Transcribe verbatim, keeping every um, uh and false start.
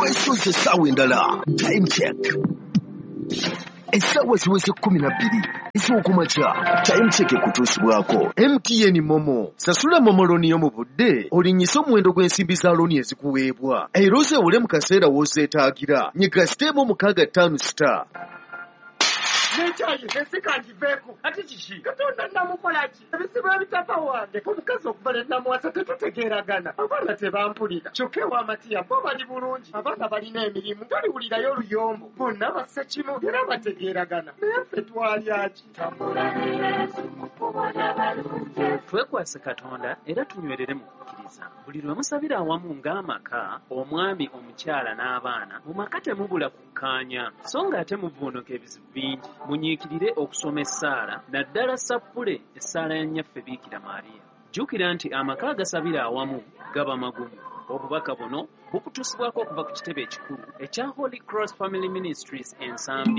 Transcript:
weesuuza essaawa endala. Time check. Essaawa ziweze kkumi na bbiri ez'okumakya. Time check ekutuusibwako M T N Momo. Sasula Momo looni yo mu budde olinnyise omuwendo gw'ensimbi za looni ezikuweebwa era ozeewole mu kaseera w'ozeetaagira. Nyiga siteemu omukaaga ttaano star. Nechayi nesikandiveeko ati kiki katonda namukolaki ebizibu ebitava wange omukazi okubala namuwasa tetutegeeragana abaana tebampulira kyokka ew'amatiya bo bali bulungi abaana balina emirimu toliwulirayo oluyombo bonna bassa kimu era bategeeragana naye ffe twalyaki twekwase katonda era tunywerere mu kukkiriza buli lwe musabira awamu ng'amaka omwami omukyala n'abaana mu maka temubula kukkaanya so ng'ate muvvuunuka ebizibu bingi munyiikirire okusoma essaala naddala sappule essaala ya nnyaffe biikira Maariya. Jjukira nti amaka agasabira awamu gaba magumu. Obubaka buno bukutuusibwako okuva ku kitebe ekikulu ekya Holy Cross Family Ministries ensambi.